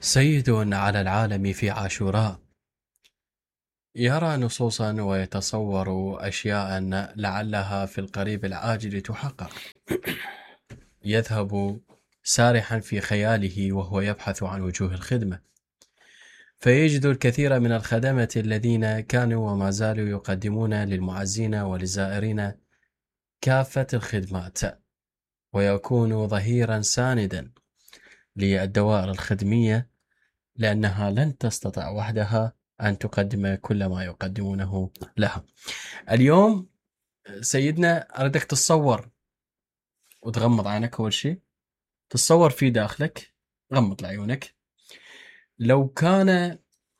سيد على العالم في عاشوراء، يرى نصوصا ويتصور أشياء لعلها في القريب العاجل تحقق. يذهب سارحا في خياله وهو يبحث عن وجوه الخدمة، فيجد الكثير من الخدمة الذين كانوا وما زالوا يقدمون للمعزين وللزائرين كافة الخدمات، ويكون ظهيرا ساندا للدوائر الخدمية، لأنها لن تستطيع وحدها أن تقدم كل ما يقدمونه لها. اليوم سيدنا أردك تتصور وتغمض عينك. أول شيء تتصور في داخلك، غمض عيونك، لو كان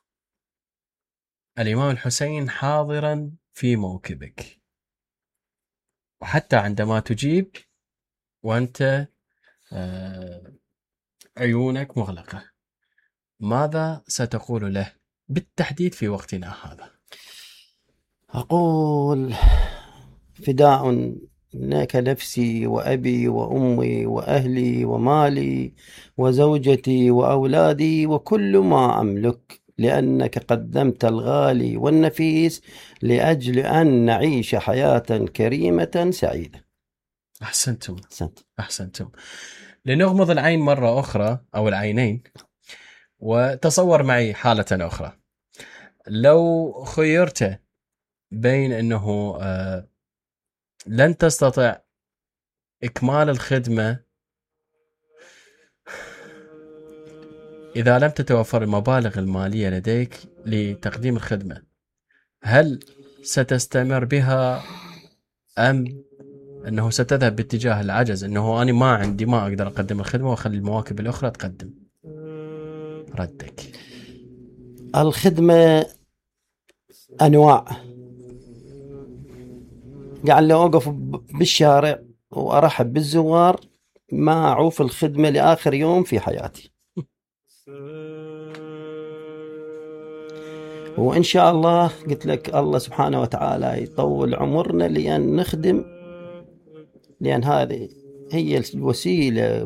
الإمام الحسين حاضرا في موكبك، وحتى عندما تجيب وأنت عيونك مغلقة، ماذا ستقول له بالتحديد في وقتنا هذا؟ أقول: فداء لك نفسي وأبي وأمي وأهلي ومالي وزوجتي وأولادي وكل ما أملك، لأنك قدمت الغالي والنفيس لأجل أن نعيش حياة كريمة سعيدة. أحسنتم. أحسنت. أحسنتم. لنغمض العين مرة أخرى أو العينين، وتصور معي حالة أخرى. لو خيرت بين أنه لن تستطيع إكمال الخدمة إذا لم تتوفر المبالغ المالية لديك لتقديم الخدمة، هل ستستمر بها أم أنه ستذهب باتجاه العجز، أنه أنا ما أقدر أقدم الخدمة وأخلي المواكب الأخرى تقدم؟ ردك. الخدمة أنواع. يعني لو أوقف بالشارع وأرحب بالزوار ما أعوف الخدمة لآخر يوم في حياتي. وإن شاء الله قلت لك الله سبحانه وتعالى يطول عمرنا لأن نخدم، لأن هذه هي الوسيلة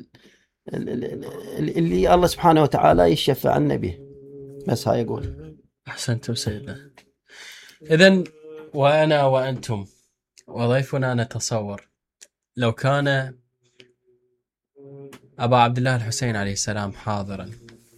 اللي الله سبحانه وتعالى يشفع عنا به. بس هاي يقول. أحسنتم سيدنا. إذن وأنا وأنتم وضيفنا نتصور لو كان أبا عبد الله الحسين عليه السلام حاضرا،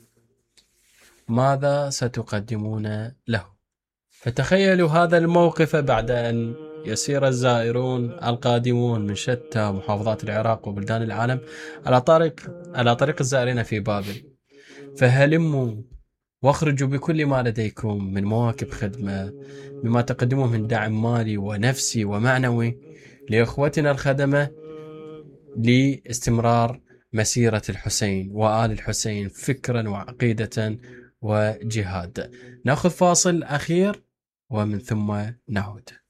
ماذا ستقدمون له؟ فتخيلوا هذا الموقف بعد أن يسير الزائرون القادمون من شتى محافظات العراق وبلدان العالم على طريق الزائرين في بابل، فهلموا واخرجوا بكل ما لديكم من مواكب خدمة، بما تقدموه من دعم مالي ونفسي ومعنوي لإخوتنا الخدمة لاستمرار مسيرة الحسين وآل الحسين فكرا وعقيدة وجهاد. نأخذ فاصل أخير ومن ثم نعود.